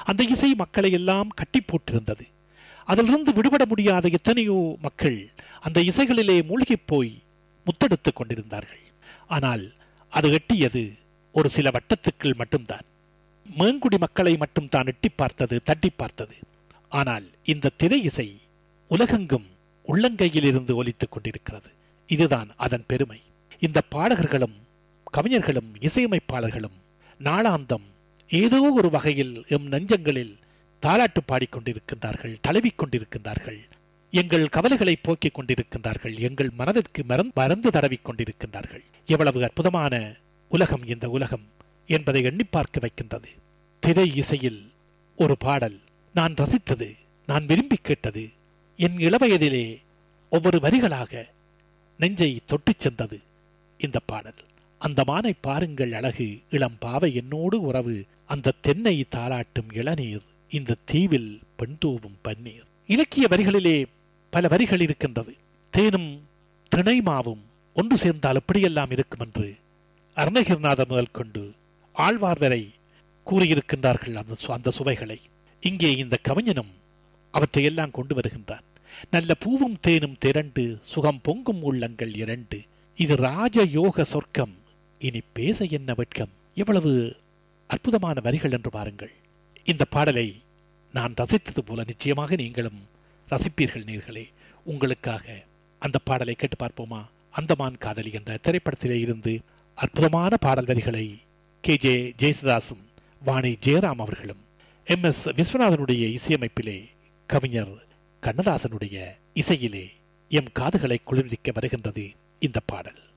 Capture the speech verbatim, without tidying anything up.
அந்த இசை மக்களை எல்லாம் கட்டி போட்டிருந்தது. அதிலிருந்து விடுபட முடியாத எத்தனையோ மக்கள் அந்த இசைகளிலே மூழ்கிப் போய் முத்தெடுத்துக் கொண்டிருந்தார்கள். ஆனால் அது எட்டியது ஒரு சில வட்டத்துக்குள் மட்டும்தான். மேங்குடி மக்களை மட்டும் தான் எட்டி பார்த்தது, தட்டி பார்த்தது. ஆனால் இந்த திரை இசை உலகெங்கும் உள்ளங்கையில் இருந்து ஒலித்துக் கொண்டிருக்கிறது. இதுதான் அதன் பெருமை. இந்த பாடகர்களும் கவிஞர்களும் இசையமைப்பாளர்களும் நாளாந்தம் ஏதோ ஒரு வகையில் எம் நெஞ்சங்களில் தாலாட்டு பாடிக்கொண்டிருக்கின்றார்கள், தழுவிக் கொண்டிருக்கின்றார்கள். எங்கள் கவலைகளை போக்கிக் கொண்டிருக்கின்றார்கள், எங்கள் மனதிற்கு மறந்து தடவிக் கொண்டிருக்கின்றார்கள். எவ்வளவு அற்புதமான உலகம் இந்த உலகம் என்பதை எண்ணி பார்க்க வைக்கின்றது. திரை இசையில் ஒரு பாடல் நான் ரசித்தது, நான் விரும்பி கேட்டது, என் இளவயதிலே ஒவ்வொரு வரிகளாக நெஞ்சை தொட்டுச் சென்றது இந்த பாடல். அந்த மானை பாருங்கள் அழகு, இளம் பாவை என்னோடு உறவு, அந்த தென்னை தாலாட்டும் இளநீர், இந்த தீவில் பெண் தூவும் பன்னீர். இலக்கிய வரிகளிலே பல வரிகள் இருக்கின்றது. தேனும் திணைமாவும் ஒன்று சேர்ந்தால் எப்படியெல்லாம் இருக்கும் என்று அருணகிரிநாதர் முதல் கொண்டு ஆழ்வார் வரை கூறியிருக்கின்றார்கள் அந்த அந்த சுவைகளை. இங்கே இந்த கவிஞனும் அவற்றையெல்லாம் கொண்டு வருகின்றான். நல்ல பூவும் தேனும் திரண்டு சுகம் பொங்கும் உள்ளங்கள் இரண்டு, இது ராஜ யோக சொர்க்கம், இனி பேச என்ன வெட்கம். எவ்வளவு அற்புதமான வரிகள் என்று பாருங்கள். இந்த பாடலை நான் ரசித்தது போல நிச்சயமாக நீங்களும் ரசிப்பீர்கள் நேர்களே. உங்களுக்காக அந்த பாடலை கேட்டு பார்ப்போமா? அந்தமான் காதலி என்ற திரைப்படத்திலே இருந்து அற்புதமான பாடல் வரிகளை கே ஜே ஜெயசுதாசும் வாணி ஜெயராம் அவர்களும் எம் எஸ் விஸ்வநாதனுடைய இசையமைப்பிலே கவிஞர் கண்ணதாசனுடைய இசையிலே எம் காதுகளை குளிர்விக்க வருகின்றது இந்த பாடல்.